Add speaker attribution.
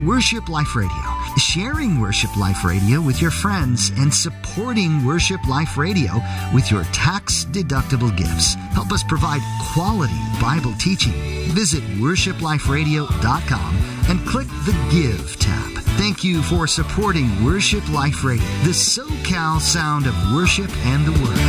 Speaker 1: Worship Life Radio. Sharing Worship Life Radio with your friends and supporting Worship Life Radio with your tax-deductible gifts. Help us provide quality Bible teaching. Visit worshipliferadio.com and click the Give tab. Thank you for supporting Worship Life Radio, the SoCal sound of worship and the Word.